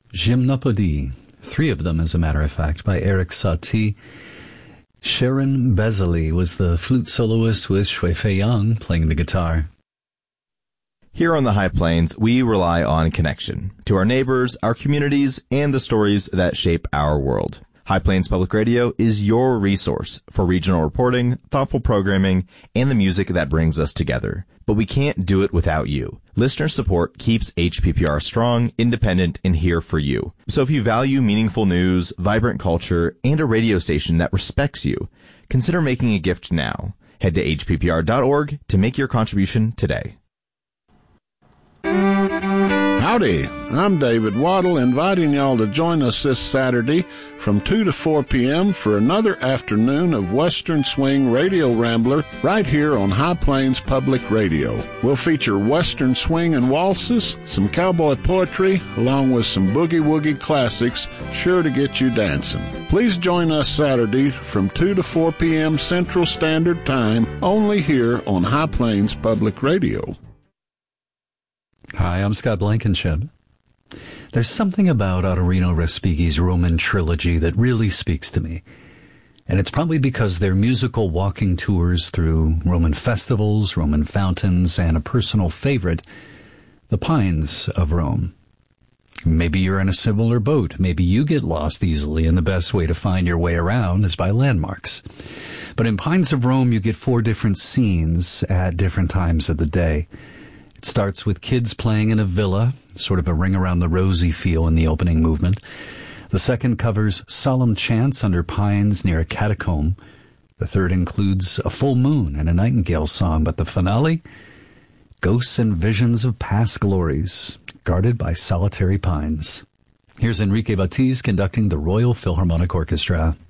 Gymnopédie, 3 of them, as a matter of fact, by Eric Satie. Sharon Bezali was the flute soloist, with Shui Fei Yang playing the guitar. Here on the High Plains, we rely on connection to our neighbors, our communities, and the stories that shape our world. High Plains Public Radio is your resource for regional reporting, thoughtful programming, and the music that brings us together. But we can't do it without you. Listener support keeps HPPR strong, independent, and here for you. So if you value meaningful news, vibrant culture, and a radio station that respects you, consider making a gift now. Head to hppr.org to make your contribution today. Howdy, I'm David Waddle, inviting y'all to join us this Saturday from 2 to 4 p.m. for another afternoon of Western Swing Radio Rambler right here on High Plains Public Radio. We'll feature Western Swing and waltzes, some cowboy poetry, along with some boogie-woogie classics sure to get you dancing. Please join us Saturday from 2 to 4 p.m. Central Standard Time, only here on High Plains Public Radio. Hi, I'm Scott Blankenship. There's something about Ottorino Respighi's Roman trilogy that really speaks to me. And it's probably because they're musical walking tours through Roman festivals, Roman fountains, and a personal favorite, the Pines of Rome. Maybe you're in a similar boat. Maybe you get lost easily, and the best way to find your way around is by landmarks. But in Pines of Rome, you get 4 different scenes at different times of the day. It starts with kids playing in a villa, sort of a Ring Around the Rosie feel in the opening movement. The second covers solemn chants under pines near a catacomb. The third includes a full moon and a nightingale song, but the finale, ghosts and visions of past glories, guarded by solitary pines. Here's Enrique Batiz conducting the Royal Philharmonic Orchestra.